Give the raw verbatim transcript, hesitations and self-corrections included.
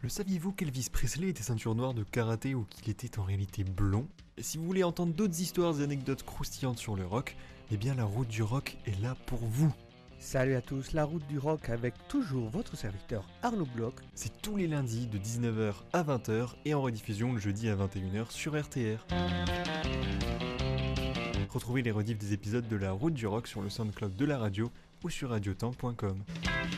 Le saviez-vous qu'Elvis Presley était ceinture noire de karaté ou qu'il était en réalité blond ? Et si vous voulez entendre d'autres histoires et anecdotes croustillantes sur le rock, eh bien la route du rock est là pour vous. Salut à tous, la route du rock avec toujours votre serviteur Arnaud Bloch. C'est tous les lundis de dix-neuf heures à vingt heures et en rediffusion le jeudi à vingt et une heures sur R T R. Retrouvez les rediffs des épisodes de la route du rock sur le SoundCloud de la radio ou sur radiotemps point com.